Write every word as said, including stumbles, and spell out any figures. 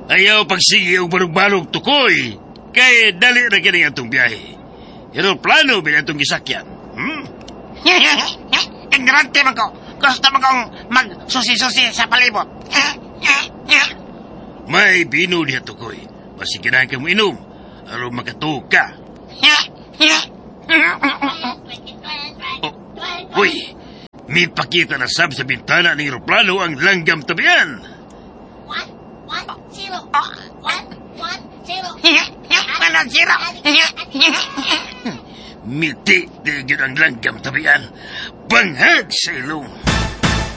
Ayaw pagsige og balog-balog tukoy. Kay dali na kini atong biyahe. Aeroplano bila itong gisakyan. Hmm? Ignorante man ko. Gusto mo kong magsusi-susi sa palibot. May bino diya tukoy. Basi kinahin ka mo inom. Aron makatuog ka. Oh, uy, may pakita na sab sa bintana ng aeroplano ang langgam tabian. One, one, zero. One, one, zero. Ano, zero? Miti, di yun ang langgam tabian. Banghag sa ilong.